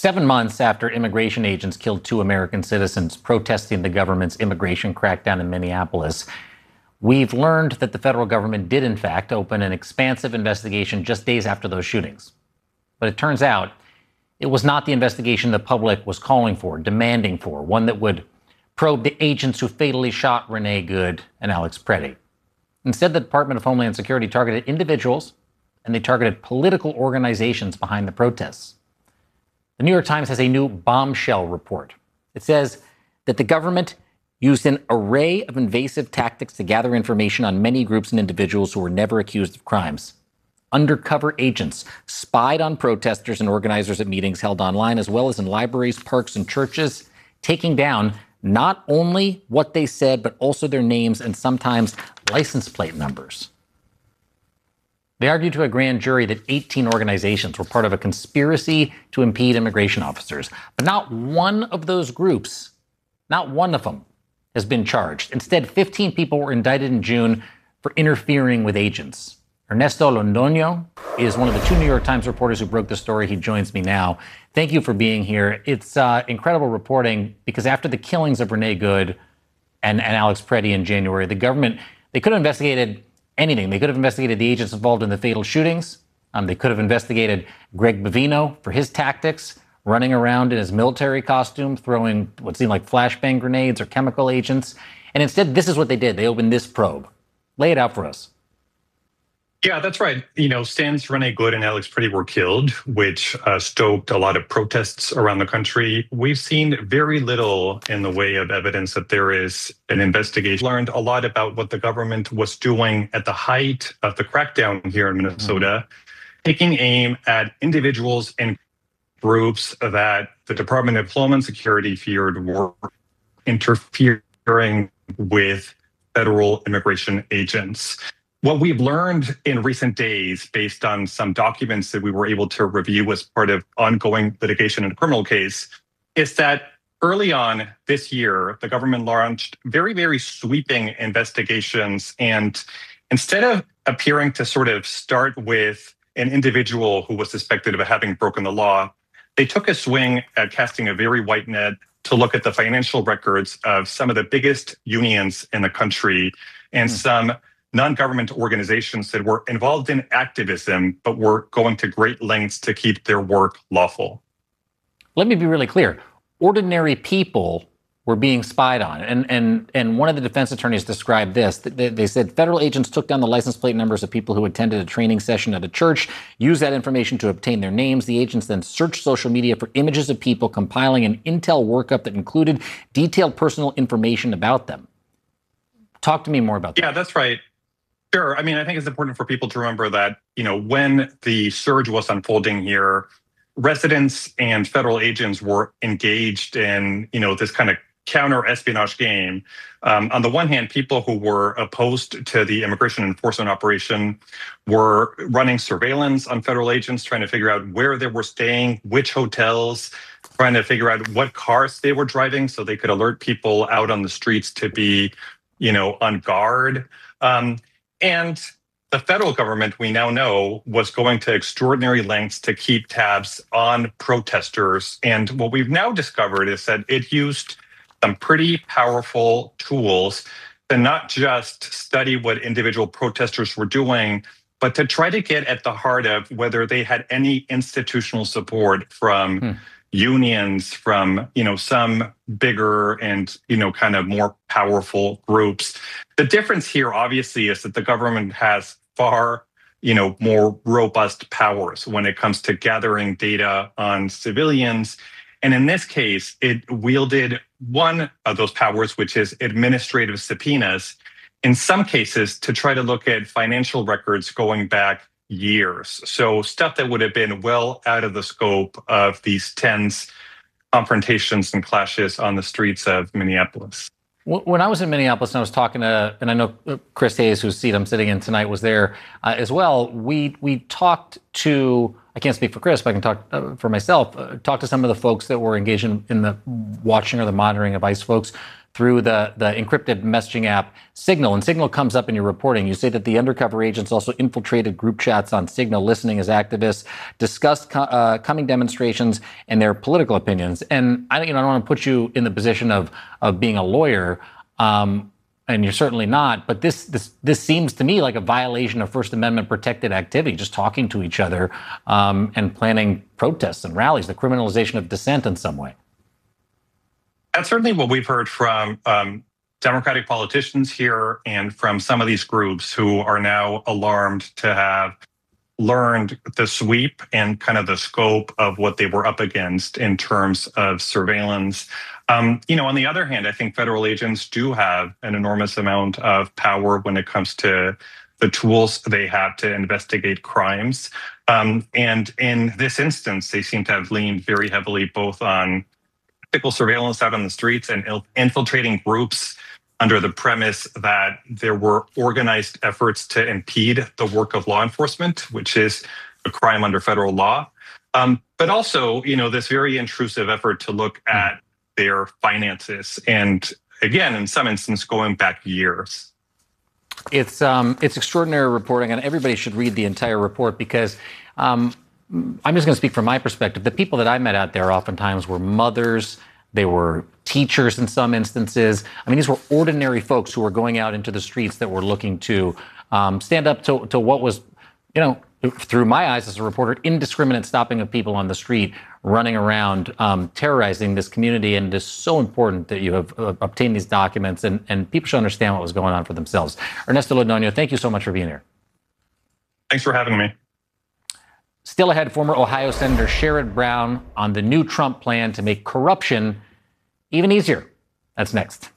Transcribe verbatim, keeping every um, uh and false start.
Seven months after immigration agents killed two American citizens protesting the government's immigration crackdown in Minneapolis, we've learned that the federal government did, in fact, open an expansive investigation just days after those shootings. But it turns out it was not the investigation the public was calling for, demanding for, one that would probe the agents who fatally shot Renee Good and Alex Preddy. Instead, the Department of Homeland Security targeted individuals, and they targeted political organizations behind the protests. The New York Times has a new bombshell report. It says that the government used an array of invasive tactics to gather information on many groups and individuals who were never accused of crimes. Undercover agents spied on protesters and organizers at meetings held online, as well as in libraries, parks, and churches, taking down not only what they said, but also their names and sometimes license plate numbers. They argued to a grand jury that eighteen organizations were part of a conspiracy to impede immigration officers. But not one of those groups, not one of them, has been charged. Instead, fifteen people were indicted in June for interfering with agents. Ernesto Londoño is one of the two New York Times reporters who broke the story. He joins me now. Thank you for being here. It's uh, incredible reporting because after the killings of Renee Good and, and Alex Preddy in January, the government, they could have investigated anything. They could have investigated the agents involved in the fatal shootings. Um, they could have investigated Greg Bovino for his tactics, running around in his military costume, throwing what seemed like flashbang grenades or chemical agents. And instead, this is what they did. They opened this probe. Lay it out for us. Yeah, that's right. You know, since Renee Good and Alex Preddy were killed, which uh, stoked a lot of protests around the country, we've seen very little in the way of evidence that there is an investigation. Learned a lot about what the government was doing at the height of the crackdown here in Minnesota, mm-hmm. taking aim at individuals and groups that the Department of Homeland Security feared were interfering with federal immigration agents. What we've learned in recent days, based on some documents that we were able to review as part of ongoing litigation in a criminal case, is that early on this year, the government launched very, very sweeping investigations. And instead of appearing to sort of start with an individual who was suspected of having broken the law, they took a swing at casting a very wide net to look at the financial records of some of the biggest unions in the country and mm. some non-government organizations that were involved in activism, but were going to great lengths to keep their work lawful. Let me be really clear. Ordinary people were being spied on. And and and one of the defense attorneys described this. They, they said federal agents took down the license plate numbers of people who attended a training session at a church, used that information to obtain their names. The agents then searched social media for images of people, compiling an intel workup that included detailed personal information about them. Talk to me more about that. Yeah, that's right. Sure. I mean, I think it's important for people to remember that, you know, when the surge was unfolding here, residents and federal agents were engaged in, you know, this kind of counter-espionage game. Um, on the one hand, people who were opposed to the immigration enforcement operation were running surveillance on federal agents, trying to figure out where they were staying, which hotels, trying to figure out what cars they were driving so they could alert people out on the streets to be, you know, on guard. Um, And the federal government, we now know, was going to extraordinary lengths to keep tabs on protesters. And what we've now discovered is that it used some pretty powerful tools to not just study what individual protesters were doing, but to try to get at the heart of whether they had any institutional support from hmm. unions, from, you know, some bigger and, you know, kind of more powerful groups. The difference here, obviously, is that the government has far, you know, more robust powers when it comes to gathering data on civilians. And in this case, it wielded one of those powers, which is administrative subpoenas, in some cases to try to look at financial records going back years. So stuff that would have been well out of the scope of these tense confrontations and clashes on the streets of Minneapolis. When I was in Minneapolis and I was talking to, and I know Chris Hayes, whose seat I'm sitting in tonight, was there uh, as well. We we talked to, I can't speak for Chris, but I can talk uh, for myself, uh, talk to some of the folks that were engaged in, in the watching or the monitoring of ICE folks through the, the encrypted messaging app Signal. And Signal comes up in your reporting. You say that the undercover agents also infiltrated group chats on Signal, listening as activists, discussed co- uh, coming demonstrations and their political opinions. And I, you know, I don't want to put you in the position of, of being a lawyer, um, and you're certainly not, but this, this, this seems to me like a violation of First Amendment protected activity, just talking to each other um, and planning protests and rallies, the criminalization of dissent in some way. That's certainly what we've heard from um, Democratic politicians here and from some of these groups who are now alarmed to have learned the sweep and kind of the scope of what they were up against in terms of surveillance. Um, you know, on the other hand, I think federal agents do have an enormous amount of power when it comes to the tools they have to investigate crimes. Um, and in this instance, they seem to have leaned very heavily both on tactical surveillance out on the streets and infiltrating groups under the premise that there were organized efforts to impede the work of law enforcement, which is a crime under federal law. Um, but also, you know, this very intrusive effort to look at their finances. And again, in some instances, going back years. It's um, it's extraordinary reporting, and everybody should read the entire report because um, I'm just going to speak from my perspective. The people that I met out there oftentimes were mothers. They were teachers in some instances. I mean, these were ordinary folks who were going out into the streets that were looking to um, stand up to, to what was, you know, through my eyes as a reporter, indiscriminate stopping of people on the street, running around, um, terrorizing this community. And it is so important that you have uh, obtained these documents and, and people should understand what was going on for themselves. Ernesto Londoño, thank you so much for being here. Thanks for having me. Still ahead, former Ohio Senator Sherrod Brown on the new Trump plan to make corruption even easier. That's next.